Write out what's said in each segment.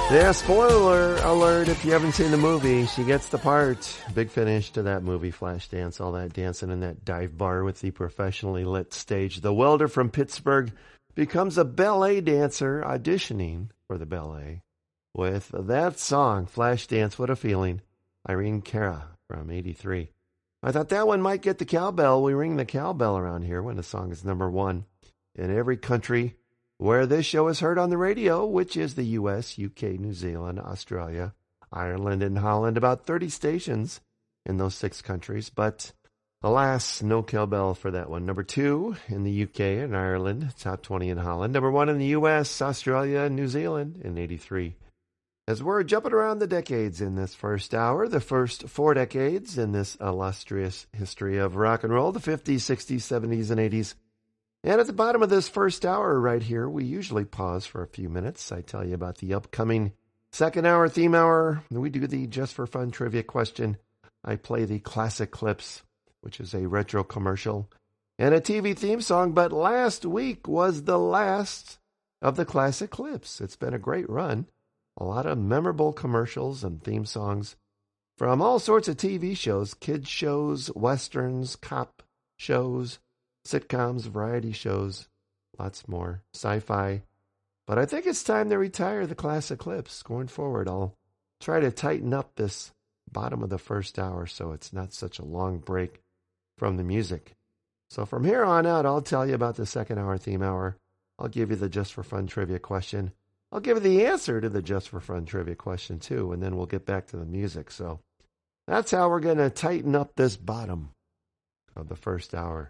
Yeah, spoiler alert if you haven't seen the movie. She gets the part. Big finish to that movie, Flashdance, all that dancing in that dive bar with the professionally lit stage. The welder from Pittsburgh becomes a ballet dancer auditioning for the ballet with that song, Flashdance, What a Feeling. Irene Cara from 83. I thought that one might get the cowbell. We ring the cowbell around here when a song is number one in every country where this show is heard on the radio, which is the U.S., U.K., New Zealand, Australia, Ireland, and Holland. About 30 stations in those 6 countries. But alas, no cowbell for that one. Number 2 in the U.K. and Ireland, top 20 in Holland. Number 1 in the U.S., Australia, and New Zealand in 83. As we're jumping around the decades in this first hour, the first 4 decades in this illustrious history of rock and roll, the 50s, 60s, 70s, and 80s. And at the bottom of this first hour right here, we usually pause for a few minutes. I tell you about the upcoming second hour, theme hour. We do the Just for Fun trivia question. I play the classic clips, which is a retro commercial, and a TV theme song. But last week was the last of the classic clips. It's been a great run. A lot of memorable commercials and theme songs from all sorts of TV shows, kids shows, westerns, cop shows, sitcoms, variety shows, lots more, sci-fi. But I think it's time to retire the classic clips. Going forward, I'll try to tighten up this bottom of the first hour so it's not such a long break from the music. So from here on out, I'll tell you about the second hour, theme hour. I'll give you the Just for Fun trivia question. I'll give you the answer to the Just for Fun trivia question, too, and then we'll get back to the music. So that's how we're going to tighten up this bottom of the first hour.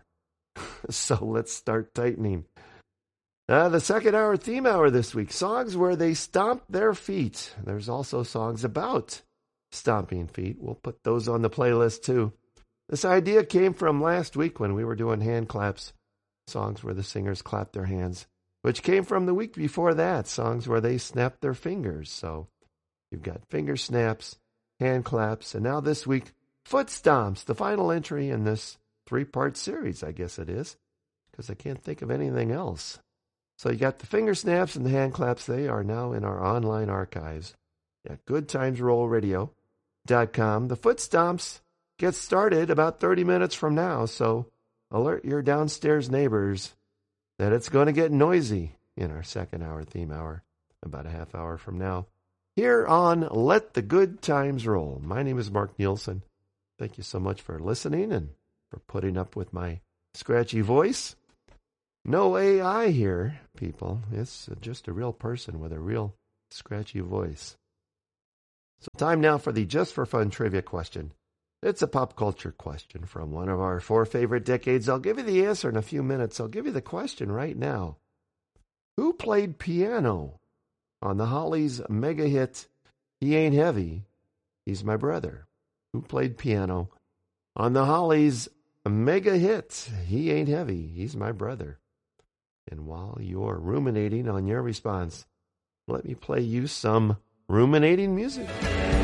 So let's start tightening. The second hour, theme hour this week, songs where they stomp their feet. There's also songs about stomping feet. We'll put those on the playlist, too. This idea came from last week when we were doing hand claps, songs where the singers clap their hands, which came from the week before that, songs where they snap their fingers. So you've got finger snaps, hand claps, and now this week, foot stomps, the final entry in this 3-part series, I guess it is, because I can't think of anything else. So you got the finger snaps and the hand claps. They are now in our online archives at GoodTimesRollRadio.com. The foot stomps get started about 30 minutes from now, so alert your downstairs neighbors that it's going to get noisy in our second hour, theme hour, about a half hour from now, here on Let the Good Times Roll. My name is Mark Nielsen. Thank you so much for listening and for putting up with my scratchy voice. No AI here, people. It's just a real person with a real scratchy voice. So time now for the Just for Fun trivia question. It's a pop culture question from one of our 4 favorite decades. I'll give you the answer in a few minutes. I'll give you the question right now. Who played piano on the Hollies' mega hit, He Ain't Heavy, He's My Brother? Who played piano on the Hollies' mega hit, He Ain't Heavy, He's My Brother? And while you're ruminating on your response, let me play you some ruminating music.